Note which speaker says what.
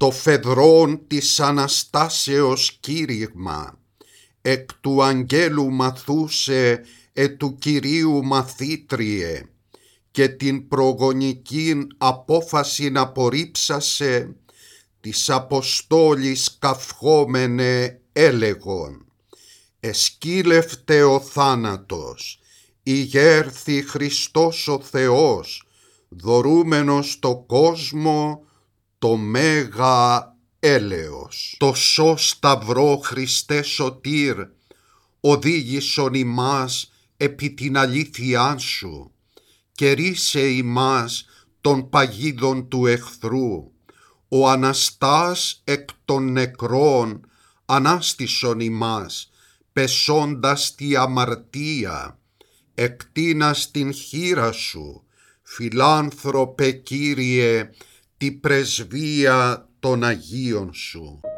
Speaker 1: το φεδρόν της Αναστάσεως κήρυγμα, εκ του αγγέλου μαθούσε του Κυρίου μαθήτριε, και την προγονικήν απόφασιν απορρίψασε, της Αποστόλης καυχόμενε έλεγον: «Εσκύλευτε ο θάνατος, ηγέρθη Χριστός ο Θεός, δωρούμενος το κόσμο το μέγα έλεος. Το σώ σταυρό Χριστέ σωτήρ, οδήγησον ημάς επί την αλήθειά σου, και ρίσε ημάς των παγίδων του εχθρού. Ο Αναστάς εκ των νεκρών ανάστησον ημάς, πεσώντας τη αμαρτία, εκτείνας την χείρα σου, φιλάνθρωπε Κύριε, τη πρεσβεία των Αγίων σου».